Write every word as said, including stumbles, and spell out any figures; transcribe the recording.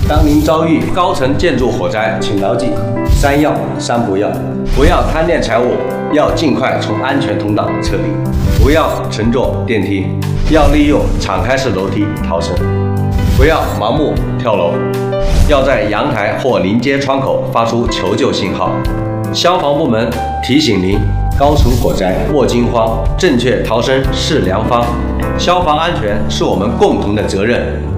当您遭遇高层建筑火灾，请牢记三要三不要：不要贪恋财物，要尽快从安全通道撤离；不要乘坐电梯，要利用敞开式楼梯逃生；不要盲目跳楼，要在阳台或临街窗口发出求救信号。消防部门提醒您：高层火灾莫惊慌，正确逃生是良方。消防安全是我们共同的责任。